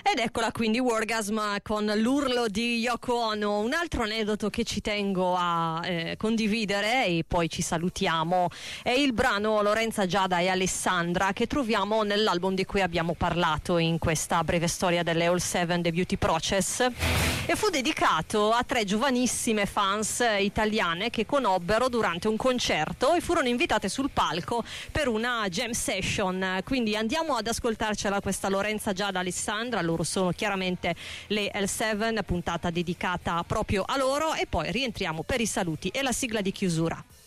Ed eccola quindi Wargasm con l'urlo di Yoko Ono. Un altro aneddoto che ci tengo a condividere e poi ci salutiamo è il brano Lorenza, Giada e Alessandra che troviamo nell'album di cui abbiamo parlato in questa breve storia delle All Seven The Beauty Process, e fu dedicato a 3 giovanissime fans italiane che conobbero durante un concerto e furono invitate sul palco per una jam session. Quindi andiamo ad ascoltarcela questa Lorenza, Giada, Alessandra. Loro sono chiaramente le L7, puntata dedicata proprio a loro, e poi rientriamo per i saluti e la sigla di chiusura.